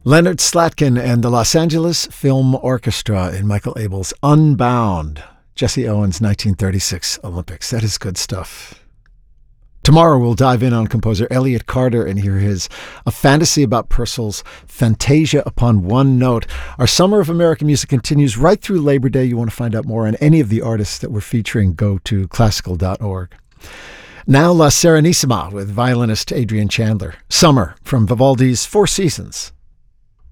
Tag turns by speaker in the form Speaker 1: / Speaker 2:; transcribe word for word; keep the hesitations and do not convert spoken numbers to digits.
Speaker 1: Leonard Slatkin and the Los Angeles Film Orchestra in Michael Abel's Unbound, Jesse Owens' nineteen thirty-six Olympics. That is good stuff. Tomorrow we'll dive in on composer Elliott Carter and hear his A Fantasy About Purcell's Fantasia Upon One Note. Our Summer of American Music continues right through Labor Day. You want to find out more on any of the artists that we're featuring, go to classical dot org. Now La Serenissima with violinist Adrian Chandler. Summer from Vivaldi's Four Seasons.